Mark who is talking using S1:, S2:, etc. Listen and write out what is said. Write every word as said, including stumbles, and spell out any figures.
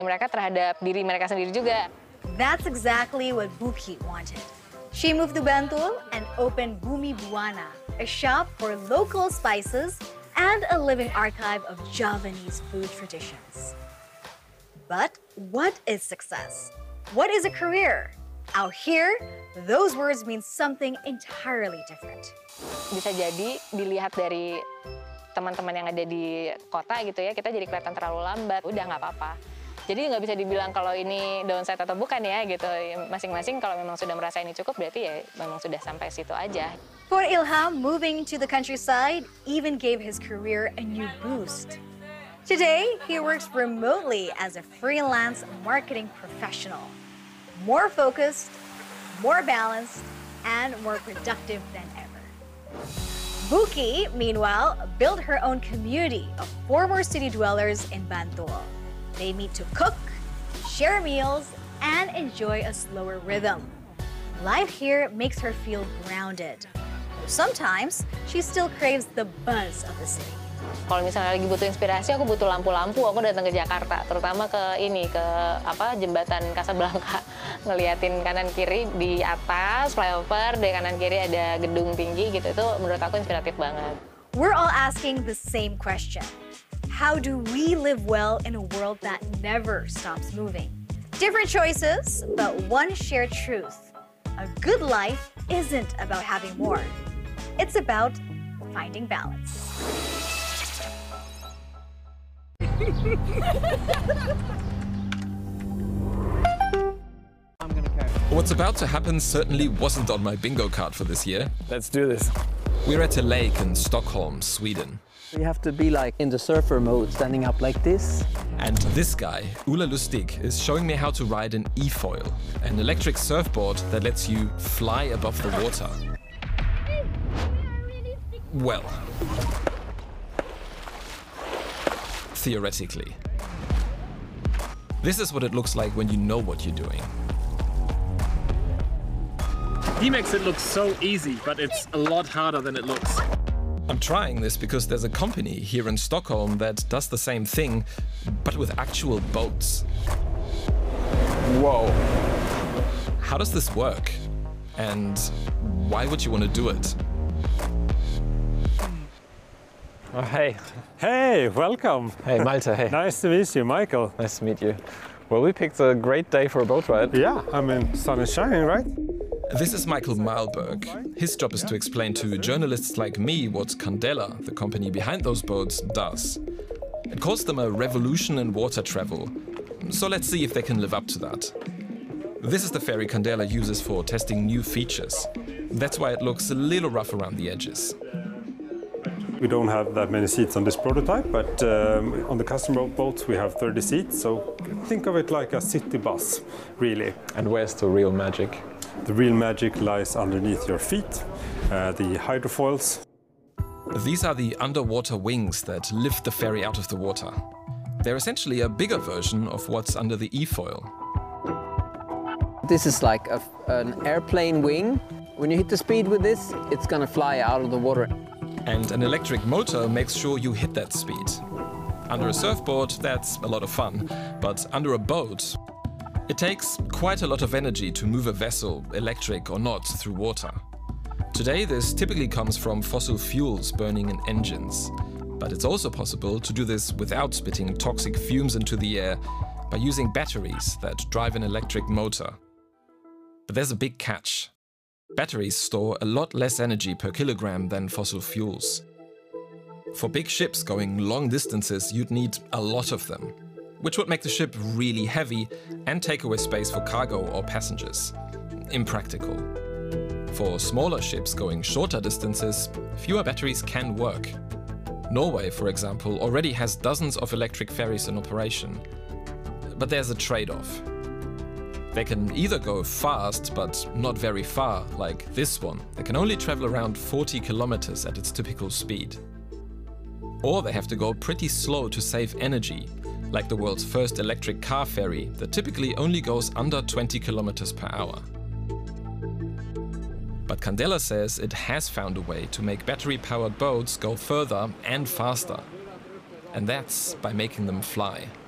S1: mereka terhadap diri mereka sendiri juga.
S2: That's exactly what Buki wanted. She moved to Bantul and opened Bumi Buana, a shop for local spices and a living archive of Javanese food traditions. But what is success? What is a career? Out here, those words mean something entirely different.
S1: Bisa jadi dilihat dari teman-teman yang ada di kota gitu ya, kita jadi kelihatan terlalu lambat, udah nggak apa-apa. Jadi nggak bisa dibilang kalau ini downside atau bukan ya gitu. Masing-masing kalau memang sudah merasa ini cukup berarti ya memang sudah sampai situ aja.
S2: For Ilham, moving to the countryside even gave his career a new boost. Today, he works remotely as a freelance marketing professional. More focused, more balanced, and more productive than ever. Buki, meanwhile, built her own community of former city dwellers in Bantul. They meet to cook, share meals, and enjoy a slower rhythm. Life here makes her feel grounded. Sometimes, she still craves the buzz of the city.
S1: Kalau misalnya lagi butuh inspirasi, aku butuh lampu-lampu, aku datang ke Jakarta, terutama ke ini, ke apa jembatan Casablanca, ngeliatin kanan kiri di atas flyover, di kanan kiri ada gedung tinggi gitu, itu menurut aku inspiratif banget.
S2: We're all asking the same question. How do we live well in a world that never stops moving? Different choices, but one shared truth. A good life isn't about having more. It's about finding balance.
S3: What's about to happen certainly wasn't on my bingo card for this year.
S4: Let's do this.
S3: We're at a lake in Stockholm, Sweden.
S4: You have to be like in the surfer mode, standing up like this.
S3: And this guy, Ola Lustig, is showing me how to ride an e-foil, an electric surfboard that lets you fly above the water. Well, theoretically. This is what it looks like when you know what you're doing.
S5: He makes it look so easy, but it's a lot harder than it looks.
S3: I'm trying this because there's a company here in Stockholm that does the same thing, but with actual boats.
S4: Whoa.
S3: How does this work? And why would you want to do it?
S4: Oh, hey.
S6: Hey, welcome.
S4: Hey, Malte, hey.
S6: Nice to meet you, Michael.
S4: Nice to meet you. Well, we picked a great day for a boat ride.
S6: Yeah, I mean, sun is shining, right?
S3: This is Michael Malberg. His job is to explain to journalists like me what Candela, the company behind those boats, does. It calls them a revolution in water travel. So let's see if they can live up to that. This is the ferry Candela uses for testing new features. That's why it looks a little rough around the edges.
S6: We don't have that many seats on this prototype, but um, on the customer boats we have thirty seats, so think of it like a city bus, really.
S4: And where's the real magic?
S6: The real magic lies underneath your feet, uh, the hydrofoils.
S3: These are the underwater wings that lift the ferry out of the water. They're essentially a bigger version of what's under the e-foil.
S4: This is like a, an airplane wing. When you hit the speed with this, it's gonna fly out of the water.
S3: And an electric motor makes sure you hit that speed. Under a surfboard, that's a lot of fun, but under a boat, it takes quite a lot of energy to move a vessel, electric or not, through water. Today, this typically comes from fossil fuels burning in engines. But it's also possible to do this without spitting toxic fumes into the air by using batteries that drive an electric motor. But there's a big catch. Batteries store a lot less energy per kilogram than fossil fuels. For big ships going long distances, you'd need a lot of them, which would make the ship really heavy and take away space for cargo or passengers. Impractical. For smaller ships going shorter distances, fewer batteries can work. Norway, for example, already has dozens of electric ferries in operation. But there's a trade-off. They can either go fast, but not very far, like this one. They can only travel around forty kilometers at its typical speed. Or they have to go pretty slow to save energy, like the world's first electric car ferry that typically only goes under twenty kilometers per hour. But Candela says it has found a way to make battery-powered boats go further and faster. And that's by making them fly.